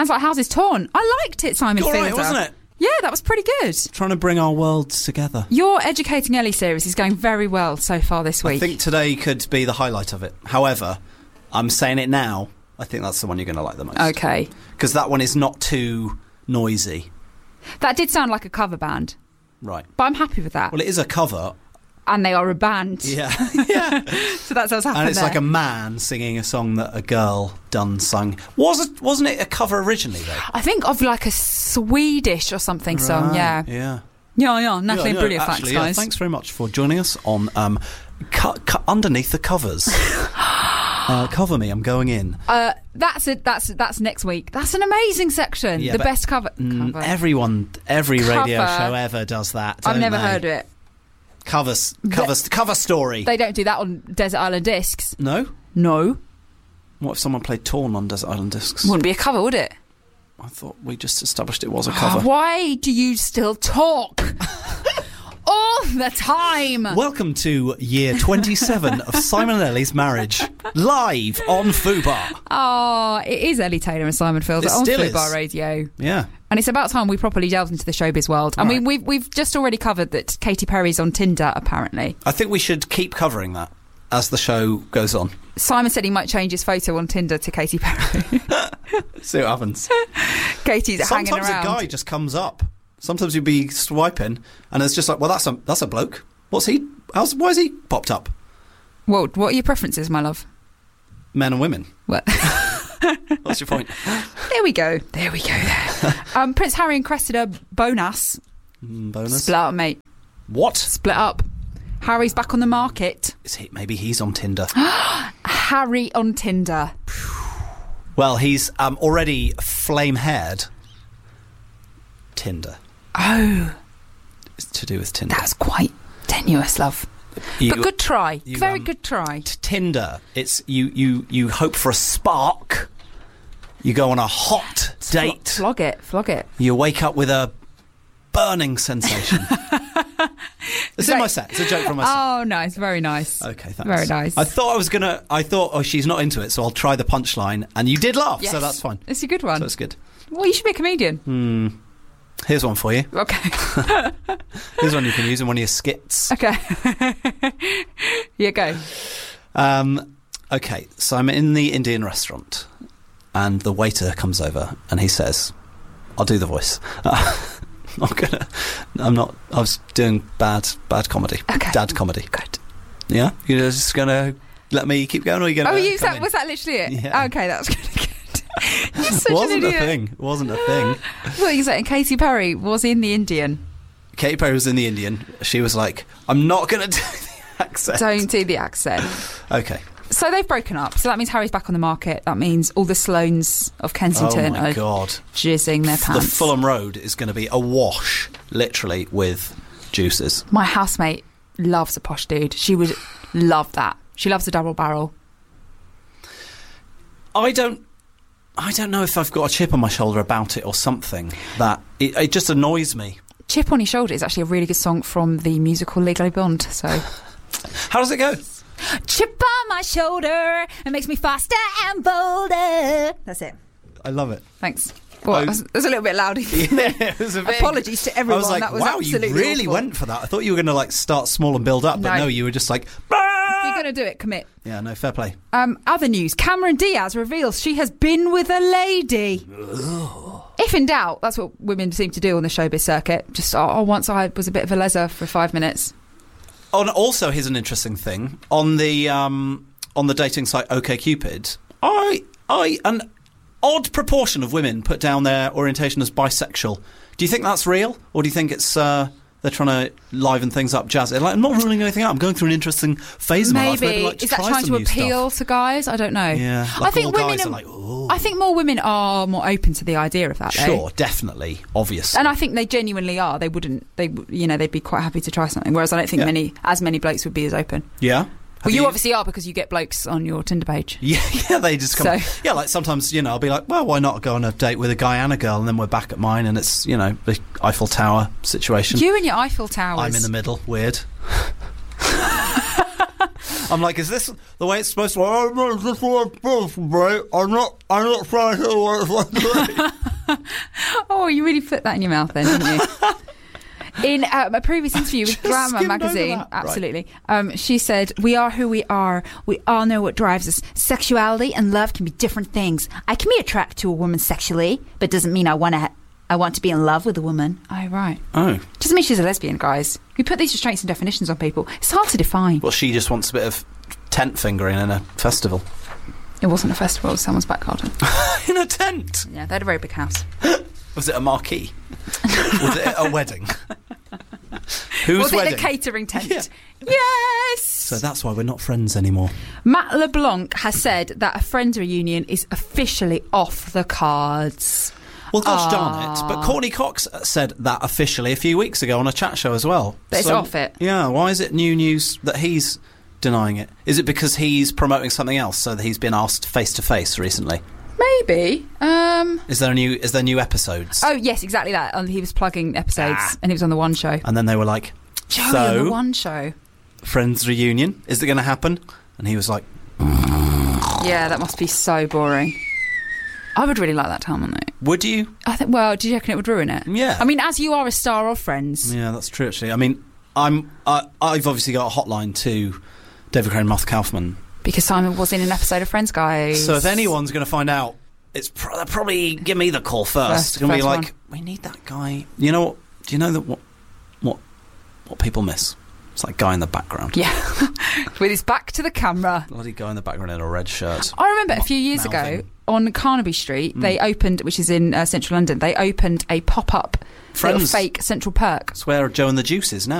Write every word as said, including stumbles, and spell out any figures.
Sounds Like Houses Torn. I liked it, Simon All Fielder. right, wasn't it? Yeah, that was pretty good. Trying to bring our worlds together. Your Educating Ellie series is going very well so far this week. I think today could be the highlight of it. However, I'm saying it now, I think that's the one you're going to like the most. Okay. Because that one is not too noisy. That did sound like a cover band. Right. But I'm happy with that. Well, it is a cover. And they are a band. Yeah. yeah. So that's what's happened And it's there. like a man singing a song that a girl done sung. Was it, wasn't it a cover originally, though? I think of like a Swedish or something Right, song, yeah. Yeah. Yeah, yeah, nothing Yeah, yeah, brilliant actually, facts, yeah, guys. thanks very much for joining us on um, cu- cu- Underneath the Covers. uh, cover me, I'm going in. Uh, that's it. That's that's next week. That's an amazing section. Yeah, the but, best cover. Mm, cover. everyone, every radio Cover. show ever does that. I've don't never they? heard of it. Covers, covers, cover story. They don't do that on Desert Island Discs. No? No. What if someone played Torn on Desert Island Discs? Wouldn't be a cover, would it? I thought we just established it was a cover. Why do you still talk? All the time. Welcome to year twenty-seven of Simon and Ellie's marriage, live on Fubar. Oh, it is Ellie Taylor and Simon Fielder It on still Fubar is. Radio. Yeah. And it's about time we properly delved into the showbiz world. I Right. mean, we've, we've just already covered that Katy Perry's on Tinder, apparently. I think we should keep covering that as the show goes on. Simon said he might change his photo on Tinder to Katy Perry. See what happens. Katy's hanging Sometimes around. a guy just comes up. Sometimes you'll be swiping and it's just like, well, that's a that's a bloke. What's he? How's, why has he popped up? Well, what are your preferences, my love? Men and women. What? What's your point? There we go. There we go. There. um, Prince Harry and Cressida bonus. Mm, bonus. Split up, mate. What? Split up. Harry's back on the market. Is he? Maybe he's on Tinder. Harry on Tinder. Well, he's um, already flame-haired. Tinder. Oh, It's to do with Tinder. that's quite tenuous, love. You- but good try. you, Very um, good try. T- Tinder. It's you. You you hope for a spark. You go on a hot date. Flog it. Flog it. You wake up with a burning sensation. It's in that- my set. It's a joke from my set. Oh, nice. Very nice. Okay, thanks. Very nice. I thought I was gonna. I thought, oh, she's not into it, so I'll try the punchline. And you did laugh, Yes. so that's fine. It's a good one. So it's good. Well, you should be a comedian. Hmm. Here's one for you. Okay. Here's one you can use in one of your skits. Okay. Yeah, go. Um, okay, so I'm in the Indian restaurant, and the waiter comes over, and he says, "I'll do the voice." I'm gonna. I'm not. I was doing bad, bad comedy. Okay. Dad comedy. Good. Yeah. You're just gonna let me keep going, or are you gonna? Oh, you come that in? was that literally it? Yeah. Okay, that was really good. You're such It wasn't an a idiot. thing. It wasn't a thing. What you saying? Katy Perry was in the Indian. Katy Perry was in the Indian. She was like, "I'm not gonna do the accent." Don't do the accent. Okay. So they've broken up. So that means Harry's back on the market. That means all the Sloanes of Kensington Oh my are god. jizzing their The pants. Fulham Road is going to be awash, literally, with juices. My housemate loves a posh dude. She would love that. She loves a double barrel. I don't. I don't know if I've got a chip on my shoulder about it or something. That it, it just annoys me. Chip on Your Shoulder is actually a really good song from the musical Legally Blonde. So, How does it go? chip on my shoulder, it makes me faster and bolder. That's it. I love it. Thanks. Well, Oh. it, was, it was a little bit loud. Yeah, it was a bit. Apologies to everyone. I was like, that was wow, you absolutely really awful. went for that. I thought you were going to like start small and build up, but No. no, you were just like. If you're going to do it, commit. Yeah, no, fair play. Um, other news. Cameron Diaz reveals she has been with a lady. If in doubt, that's what women seem to do on the showbiz circuit. Just, oh, oh, once I was a bit of a leather for five minutes. Oh, and also, here's an interesting thing on the um, on the dating site OkCupid. I I an odd proportion of women put down their orientation as bisexual. Do you think that's real, or do you think it's uh, they're trying to liven things up, jazz it? Like, I'm not ruling anything out. I'm going through an interesting phase of my life. Maybe Maybe like to is that try trying some to new appeal stuff. to guys? I don't know. Yeah, I like think all women guys are, are like, "Ooh." I think more women are more open to the idea of that. though. Sure, definitely, obviously. And I think they genuinely are. They wouldn't. They, you know, they'd be quite happy to try something. Whereas I don't think Yeah. many, as many blokes would be as open. yeah. Have Well, you, obviously are because you get blokes on your Tinder page. Yeah, yeah, they just come. So- Yeah, like sometimes, you know, I'll be like, well, why not go on a date with a guy and a girl, and then we're back at mine, and it's, you know, the Eiffel Tower situation. You and your Eiffel Towers. I'm in the middle. Weird. I'm like, is this the way it's supposed to work? Oh, no, is this the way it's supposed to be? I'm not, I'm not trying to do what it's supposed to be. Oh, you really put that in your mouth then, didn't you? In um, a previous interview with Glamour magazine, absolutely, right. um, she said, "We are who we are. We all know what drives us. Sexuality and love can be different things. I can be attracted to a woman sexually, but doesn't mean I want to. Ha- I want to be in love with a woman." Oh, right. Oh, doesn't mean she's a lesbian, guys. We put these restraints and definitions on people. It's hard to define. Well, she just wants a bit of tent fingering in a festival. It wasn't a festival. It was someone's back garden. In a tent. Yeah, they had a very big house. Was it a marquee? Was it a wedding? Whose was wedding? it a catering tent? Yeah. Yes! So that's why we're not friends anymore. Matt LeBlanc has said that a Friends reunion is officially off the cards. Well, gosh Aww. darn it. But Courtney Cox said that officially a few weeks ago on a chat show as well. But it's so, off it. Yeah, why is it new news that he's denying it? Is it because he's promoting something else, so that he's been asked face-to-face recently? Maybe. Um, is there a new? Is there new episodes? Oh yes, exactly that. And he was plugging episodes, ah. and he was on the One Show. And then they were like, Joey "So, on the One Show, Friends reunion, is it going to happen?" And he was like, "Yeah, that must be so boring." I would really like that time on it. Would you? I think. Well, do you reckon it would ruin it? Yeah. I mean, as you are a star of Friends. Yeah, that's true. Actually, I mean, I'm. I, I've obviously got a hotline to David Crane, Martha Kaufman. Because Simon was in an episode of Friends, guys. So if anyone's going to find out, it's pro- they'll probably give me the call first. First, it's going to be like, one. we need that guy. You know what? Do you know that what what what people miss? It's that guy in the background. Yeah, with his back to the camera. Bloody guy in the background in a red shirt. I remember a few years mouthing. ago on Carnaby Street, Mm. they opened, which is in uh, central London, they opened a pop-up Friends. little fake Central Perk. That's where Joe and the Juice is now.